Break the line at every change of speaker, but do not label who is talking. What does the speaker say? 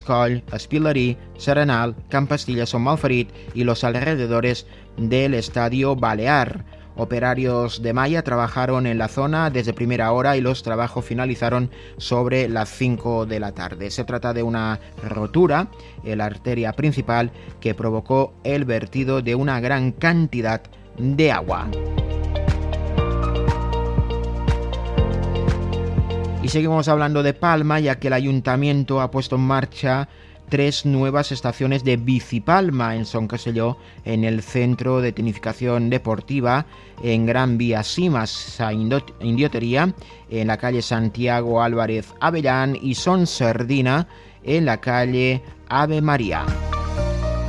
Coll, Espillerí, Serenal, Campastilla, Son Malferit y los alrededores del Estadio Balear. Operarios de malla trabajaron en la zona desde primera hora y los trabajos finalizaron sobre las 5 de la tarde. Se trata de una rotura en la arteria principal que provocó el vertido de una gran cantidad de agua. Y seguimos hablando de Palma, ya que el ayuntamiento ha puesto en marcha 3 nuevas estaciones de bicipalma en Son Castelló, en el centro de tecnificación deportiva, en Gran Vía Simas a Indiotería, en la calle Santiago Álvarez Avellán y Son Sardina, en la calle Ave María.